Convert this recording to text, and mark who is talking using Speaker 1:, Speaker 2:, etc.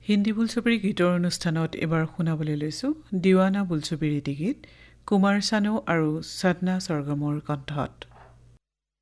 Speaker 1: হিন্দী বোলছবিৰ গীতৰ অনুষ্ঠানত এবাৰ শুনাবলৈ লৈছোঁ দিৱানা বোলছবিৰ এটি গীত কুমাৰ চানু আৰু সাধনা সৰগমৰ কণ্ঠত।